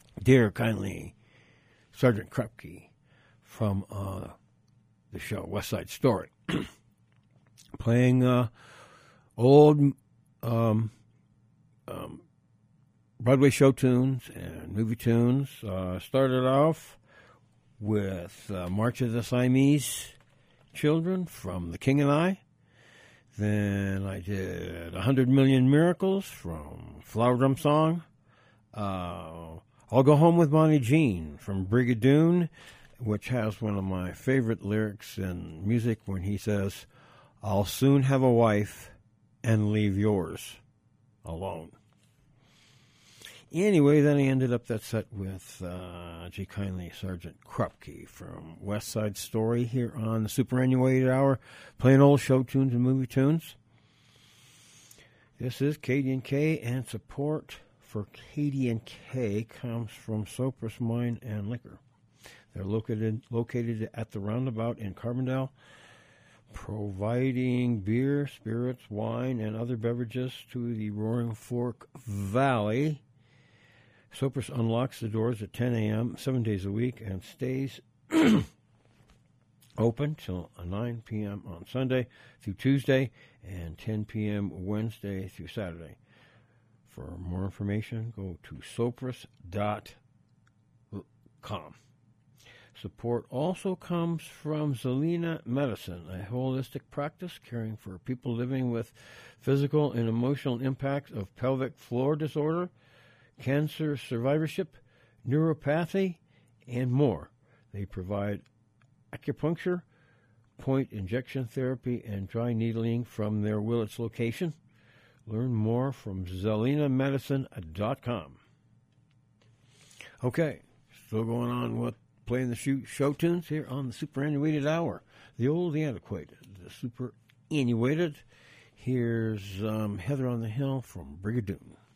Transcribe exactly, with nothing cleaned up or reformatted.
Dear Kindly Sergeant Krupke from uh, the show West Side Story. Playing uh, old um, um, Broadway show tunes and movie tunes. Uh, started off with uh, March of the Siamese Children from The King and I. Then I did one hundred Million Miracles from Flower Drum Song. Uh, I'll Go Home with Bonnie Jean from Brigadoon, which has one of my favorite lyrics in music when he says, I'll soon have a wife and leave yours alone. Anyway, then I ended up that set with uh, G. Kindly Sergeant Krupke from West Side Story here on the Superannuated Hour, playing old show tunes and movie tunes. This is K D and K, and support for K D and K comes from Sopris Wine and Liquor. They're located located at the Roundabout in Carbondale, providing beer, spirits, wine, and other beverages to the Roaring Fork Valley. Sopris unlocks the doors at ten a.m., seven days a week, and stays open till nine p.m. on Sunday through Tuesday and ten p.m. Wednesday through Saturday. For more information, go to sopris dot com. Support also comes from Zelina Medicine, a holistic practice caring for people living with physical and emotional impacts of pelvic floor disorder, cancer survivorship, neuropathy, and more. They provide acupuncture, point injection therapy, and dry needling from their Willits location. Learn more from zelina medicine dot com. Okay, still going on with playing the show, show tunes here on the Superannuated Hour. The old, the antiquated, the superannuated. Here's um, Heather on the Hill from Brigadoon.